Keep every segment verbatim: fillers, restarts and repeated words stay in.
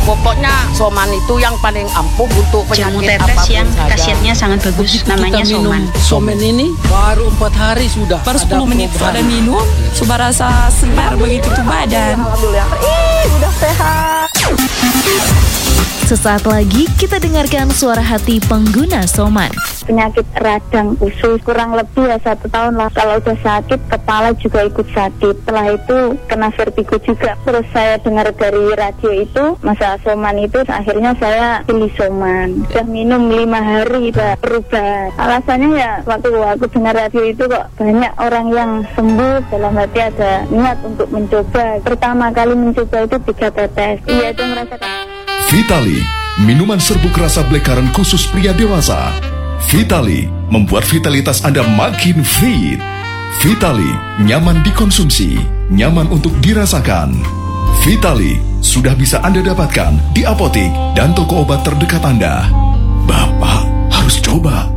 Pokoknya Soman itu yang paling ampuh untuk Jamu penyakit tetes apapun yang saja. khasiatnya sangat bagus, Begitu namanya kita minum Soman. Soman ini baru empat hari sudah. Baru sepuluh menit perubahan. ada minum, sudah rasa segar begitu tuh badan. Alhamdulillah. Ih, udah sehat. Sesaat lagi kita dengarkan suara hati pengguna Soman. Penyakit radang usus kurang lebih ya satu tahun lah. Kalau udah sakit, kepala juga ikut sakit. Setelah itu kena vertigo juga. Terus saya dengar dari radio itu masalah Soman itu, akhirnya saya pilih Soman. Sudah minum lima hari udah berubah. Alasannya ya waktu aku dengar radio itu kok banyak orang yang sembuh, dalam hati ada niat untuk mencoba. Pertama kali mencoba itu tiga tetes. Iya itu merasakan. Vitali, minuman serbuk rasa blackcurrant khusus pria dewasa. Vitali, membuat vitalitas Anda makin fit. Vitali, nyaman dikonsumsi, nyaman untuk dirasakan. Vitali, sudah bisa Anda dapatkan di apotik dan toko obat terdekat Anda. Bapak harus coba.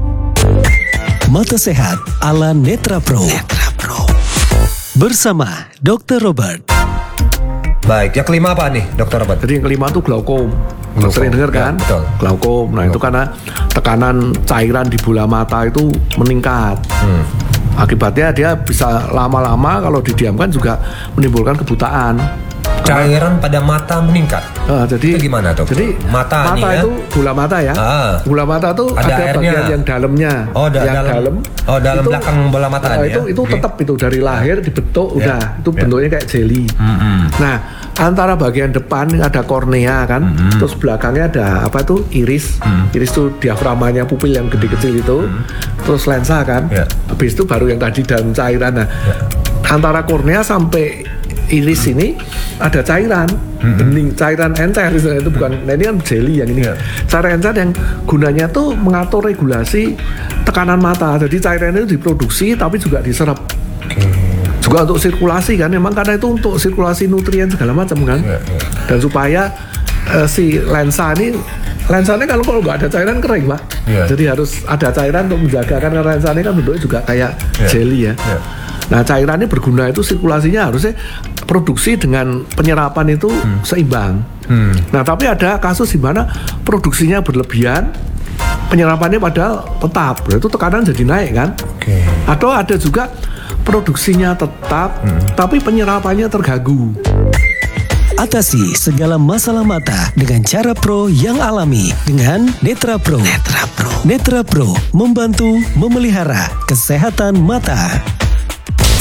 Mata Sehat ala Netra Pro. Netra Pro. Bersama dokter Robert. Baik, yang kelima apa nih, Dokter Robert? Jadi yang kelima itu glaukom. Glaukom. Sering dengar kan? Ya, betul. Glaukom. Nah, Glaukom. itu karena tekanan cairan di bola mata itu meningkat. Hmm. Akibatnya dia bisa lama-lama kalau didiamkan juga menimbulkan kebutaan. Cairan pada mata meningkat. Nah, jadi itu gimana, Dok? Jadi mata, mata nih, itu ya? bola mata ya. Ah. Bola mata itu Ada ada, airnya. bagian yang dalamnya. Oh, da- yang dalam. dalam. Oh, dalam itu, belakang bola mata nah, nih, itu ya? itu Oke. tetap itu dari lahir dibentuk Ya. udah. Itu Ya. bentuknya kayak jelly. Mm-hmm. Nah, antara bagian depan ada kornea kan, Mm-hmm. terus belakangnya ada apa tuh iris. Mm. Iris tuh diaframanya pupil yang gede kecil itu. Mm. Terus lensa kan. Ya. Habis itu baru yang tadi dalam cairan. Nah, Ya. antara kornea sampai iris ini ada cairan, Mm-hmm. bening, cairan encer itu bukan. Nah, ini kan jelly yang ini. Ya. Cairan encer yang gunanya tuh mengatur regulasi tekanan mata. Jadi cairan itu diproduksi tapi juga diserap. Juga untuk sirkulasi kan, memang karena itu untuk sirkulasi nutrien segala macam kan. Ya, ya. Dan supaya eh, si lensa ini, lensanya kalau kalau nggak ada cairan kering pak. Ya. Jadi harus ada cairan untuk menjaga, karena lensa ini kan bentuknya juga kayak Ya. jelly ya. Ya. Nah, cairan ini berguna itu sirkulasinya harusnya produksi dengan penyerapan itu Hmm. seimbang. Hmm. Nah, tapi ada kasus di mana produksinya berlebihan, penyerapannya padahal tetap. Nah, itu tekanan jadi naik kan? Oke. Atau ada juga produksinya tetap, Hmm. tapi penyerapannya terganggu. Atasi segala masalah mata dengan cara pro yang alami dengan Netra Pro. Netra Pro. Netra Pro membantu memelihara kesehatan mata.